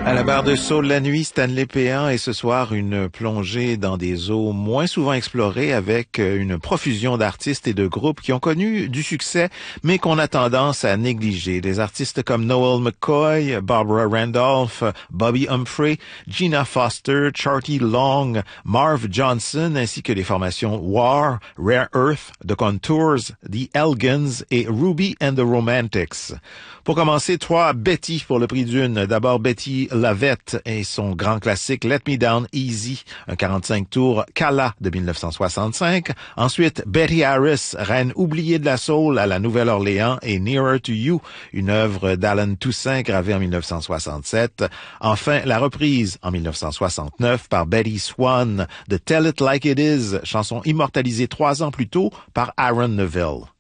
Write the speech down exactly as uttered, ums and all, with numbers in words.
À la barre de Saule la nuit, Stanley Péan et ce soir une plongée dans des eaux moins souvent explorées avec une profusion d'artistes et de groupes qui ont connu du succès mais qu'on a tendance à négliger. Des artistes comme Noel McCoy, Barbara Randolph, Bobby Humphrey, Gina Foster, Charty Long, Marv Johnson ainsi que les formations War, Rare Earth, The Contours, The Elgins et Ruby and the Romantics. Pour commencer, trois Betty pour le prix d'une. D'abord Betty Lavette et son grand classique Let Me Down Easy, un quarante-cinq tours Cala de mille neuf cent soixante-cinq. Ensuite, Betty Harris, reine oubliée de la soul à la Nouvelle-Orléans et Nearer to You, une œuvre d'Alan Toussaint gravée en mille neuf cent soixante-sept. Enfin, la reprise en mille neuf cent soixante-neuf par Betty Swan de Tell It Like It Is, chanson immortalisée trois ans plus tôt par Aaron Neville.